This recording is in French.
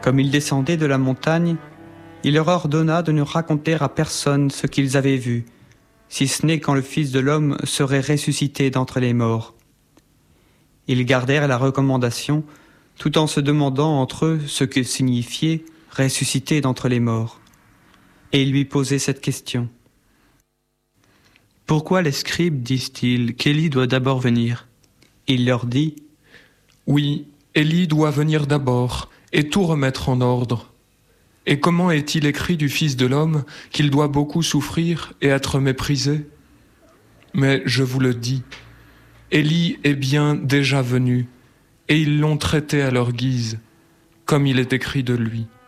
Comme ils descendaient de la montagne, il leur ordonna de ne raconter à personne ce qu'ils avaient vu, si ce n'est quand le Fils de l'homme serait ressuscité d'entre les morts. Ils gardèrent la recommandation, tout en se demandant entre eux ce que signifiait « ressusciter d'entre les morts ». Et ils lui posaient cette question. « Pourquoi les scribes disent-ils qu'Élie doit d'abord venir ?» Il leur dit « Oui, Élie doit venir d'abord et tout remettre en ordre. Et comment est-il écrit du Fils de l'homme qu'il doit beaucoup souffrir et être méprisé ? Mais je vous le dis, Élie est bien déjà venu, et ils l'ont traité à leur guise, comme il est écrit de lui.